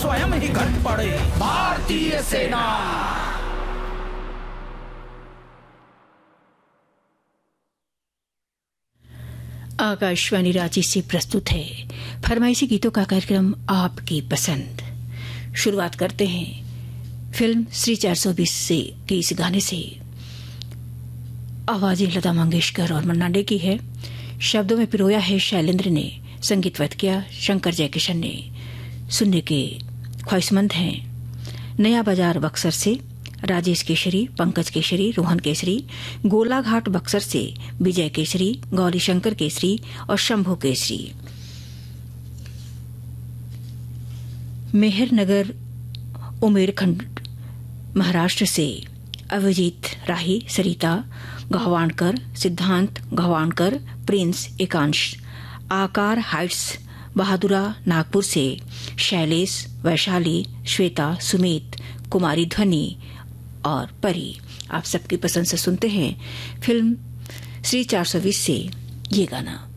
स्वयं ही घट पड़े भारतीय सेना। आकाशवाणी रांची से प्रस्तुत है फरमाइशी गीतों का कार्यक्रम आपकी पसंद। शुरुआत करते हैं फिल्म श्री 420 से के इस गाने से। आवाजें लता मंगेशकर और मन्ना डे की है, शब्दों में पिरोया है शैलेंद्र ने, संगीतवत किया शंकर जयकिशन ने। सुनने के ख्वाहिशमंद हैं नया बाजार बक्सर से राजेश केशरी, पंकज केशरी, रोहन केसरी, गोलाघाट बक्सर से विजय केसरी, गौरी शंकर केसरी और शंभू केसरी। मेहरनगर उमेरखंड महाराष्ट्र से अभिजीत राही, सरिता गहवाणकर, सिद्धांत गहवाणकर, प्रिंस एकांश। आकार हाइट्स बहादुरा नागपुर से शैलेश, वैशाली, श्वेता, सुमित, कुमारी ध्वनि और परी। आप सबकी पसंद से सुनते हैं फिल्म श्री 420 से ये गाना।